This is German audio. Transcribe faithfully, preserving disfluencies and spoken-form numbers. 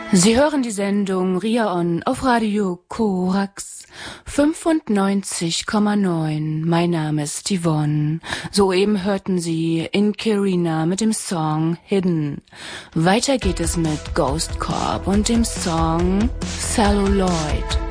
Sie hören die Sendung Ria On auf Radio Korax fünfundneunzig Komma neun. Mein Name ist Yvonne. Soeben hörten Sie Inkirina mit dem Song Hidden. Weiter geht es mit Ghost Corp und dem Song Celluloid.